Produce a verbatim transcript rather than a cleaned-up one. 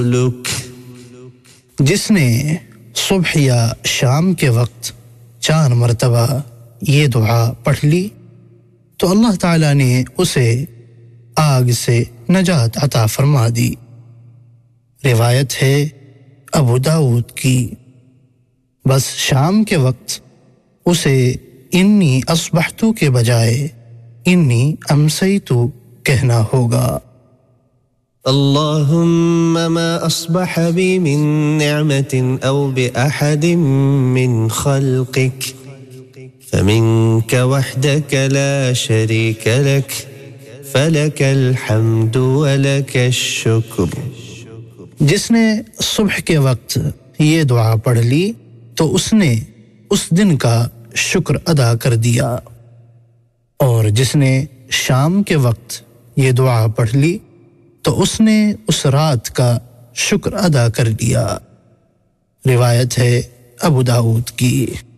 لک جس نے صبح یا شام کے وقت چار مرتبہ یہ دعا پڑھ لی تو اللہ تعالیٰ نے اسے آگ سے نجات عطا فرما دی۔ روایت ہے ابو داؤد کی۔ بس شام کے وقت اسے انی اصبحتو کے بجائے انی امسیتو کہنا ہوگا۔ اللهم ما أصبح بي من نعمة أو بأحد من خلقك فمنك وحدك لا شريك لك فلك الحمد ولك الشكر۔ جس نے صبح کے وقت یہ دعا پڑھ لی تو اس نے اس دن کا شکر ادا کر دیا، اور جس نے شام کے وقت یہ دعا پڑھ لی تو اس نے اس رات کا شکر ادا کر دیا۔ روایت ہے ابو داؤد کی۔